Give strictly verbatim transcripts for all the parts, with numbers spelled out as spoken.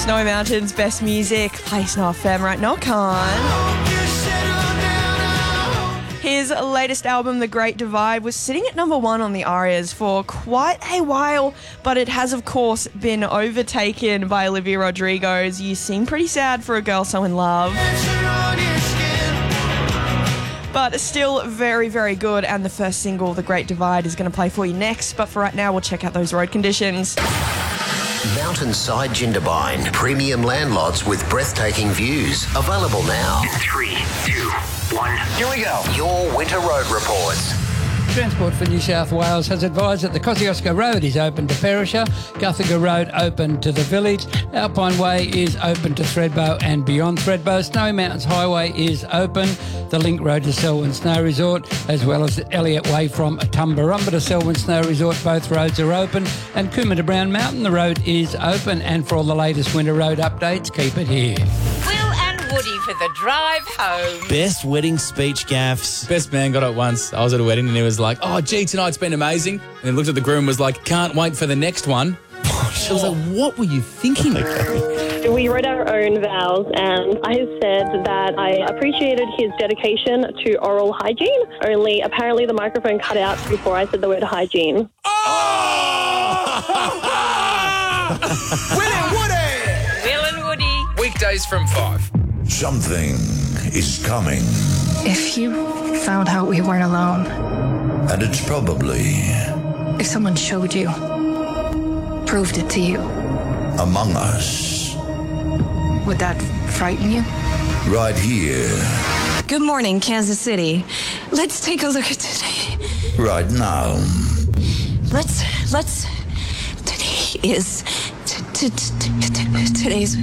Snowy Mountains, best music. Play Snow F M right now, Khan. His latest album, The Great Divide, was sitting at number one on the ARIAs for quite a while, but it has, of course, been overtaken by Olivia Rodrigo's You Seem Pretty Sad for a Girl So In Love. But still very, very good, and the first single, The Great Divide, is going to play for you next, but for right now, we'll check out those road conditions. Mountainside Jindabyne. Premium landlots with breathtaking views. Available now. Three, two, one. Here we go. Your winter road reports. Transport for New South Wales has advised that the Kosciuszko Road is open to Perisher, Guthaga Road open to the village, Alpine Way is open to Thredbo and beyond Thredbo, Snowy Mountains Highway is open, the Link Road to Selwyn Snow Resort, as well as Elliott Way from Tumbarumba to Selwyn Snow Resort, both roads are open, and Cooma to Brown Mountain, the road is open, and for all the latest winter road updates, keep it here. Woody for the drive home. Best wedding speech gaffes. Best man got it once. I was at a wedding and he was like, oh, gee, tonight's been amazing. And then looked at the groom and was like, can't wait for the next one. I was like, what were you thinking? We wrote our own vows and I said that I appreciated his dedication to oral hygiene, only apparently the microphone cut out before I said the word hygiene. Oh! Will and Woody! Will and Woody. Weekdays from five. Something is coming. If you found out we weren't alone. And it's probably... If someone showed you, proved it to you. Among Us. Would that frighten you? Right here. Good morning, Kansas City. Let's take a look at today. Right now. Let's, let's, today is, t- t- t- t- today's...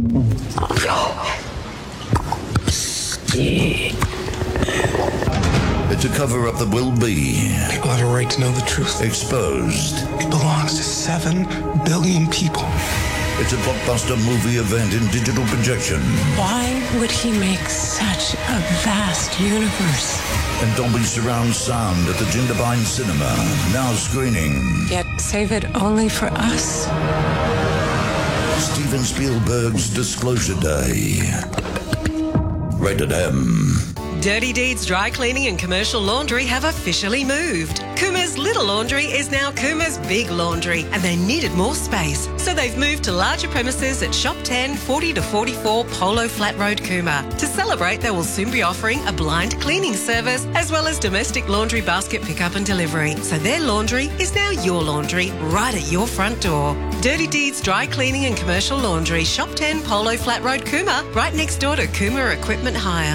It's a cover-up that will be... People have a right to know the truth. Exposed. It belongs to seven billion people. It's a blockbuster movie event in digital projection. Why would he make such a vast universe? And Dolby Surround Sound at the Jindabyne Cinema. Now screening. Yet save it only for us. Steven Spielberg's Disclosure Day. Rated M. Dirty Deeds Dry Cleaning and Commercial Laundry have officially moved. Coomer's Little Laundry is now Coomer's Big Laundry, and they needed more space. So they've moved to larger premises at Shop ten, forty to forty-four Polo Flat Road, Coomer. To celebrate, they will soon be offering a blind cleaning service as well as domestic laundry basket pickup and delivery. So their laundry is now your laundry right at your front door. Dirty Deeds Dry Cleaning and Commercial Laundry, Shop ten Polo Flat Road, Coomer, right next door to Coomer Equipment Hire.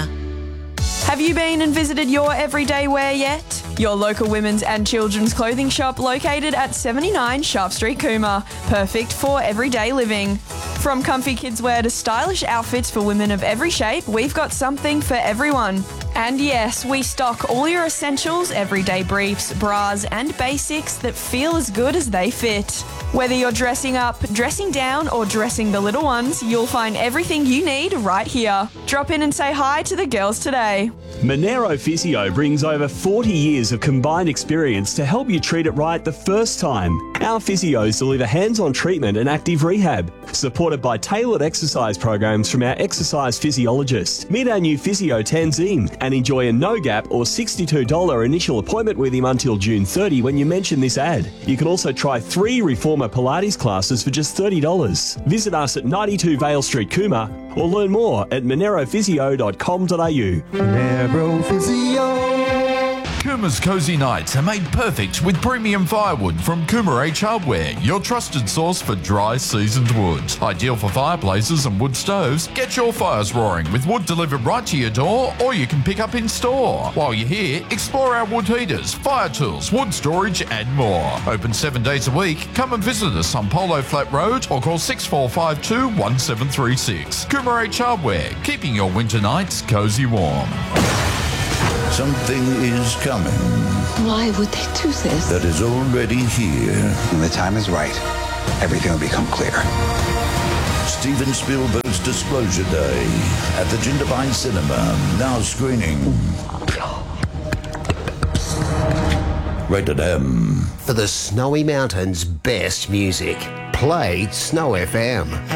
Have you been and visited your everyday wear yet? Your local women's and children's clothing shop located at seventy-nine Sharp Street, Cooma. Perfect for everyday living. From comfy kids wear to stylish outfits for women of every shape, we've got something for everyone. And yes, we stock all your essentials, everyday briefs, bras and basics that feel as good as they fit. Whether you're dressing up, dressing down or dressing the little ones, you'll find everything you need right here. Drop in and say hi to the girls today. Monero Physio brings over forty years of combined experience to help you treat it right the first time. Our physios deliver hands-on treatment and active rehab, supported by tailored exercise programs from our exercise physiologist. Meet our new physio Tanzim and enjoy a no-gap or sixty-two dollars initial appointment with him until June thirtieth when you mention this ad. You can also try three Reformer Pilates classes for just thirty dollars. Visit us at ninety-two Vale Street, Cooma, or learn more at monero physio dot com dot a u. Monero Physio. Coomer's Cozy Nights are made perfect with premium firewood from Coomer H Hardware, your trusted source for dry, seasoned wood. Ideal for fireplaces and wood stoves, get your fires roaring with wood delivered right to your door, or you can pick up in store. While you're here, explore our wood heaters, fire tools, wood storage and more. Open seven days a week. Come and visit us on Polo Flat Road or call six four five two, one seven three six. Coomer H Hardware, keeping your winter nights cozy warm. Something is coming. Why would they do this? That is already here. When the time is right, everything will become clear. Steven Spielberg's Disclosure Day at the Jindabyne Cinema, now screening. Rated M. For the Snowy Mountains' best music, play Snow F M.